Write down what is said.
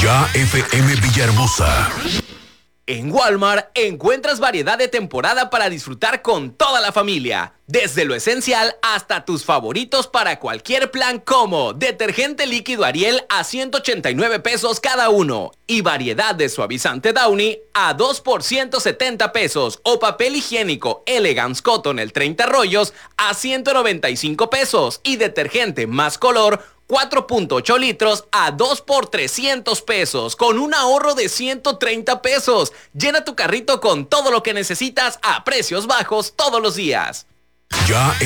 Ya FM Villahermosa. En Walmart encuentras variedad de temporada para disfrutar con toda la familia. Desde lo esencial hasta tus favoritos para cualquier plan, como detergente líquido Ariel a 189 pesos cada uno y variedad de suavizante Downy a 2 por 170 pesos, o papel higiénico Elegance Cotton el 30 rollos a 195 pesos y detergente Más Color 4.8 litros a 2 por 300 pesos, con un ahorro de 130 pesos. Llena tu carrito con todo lo que necesitas a precios bajos todos los días. Ya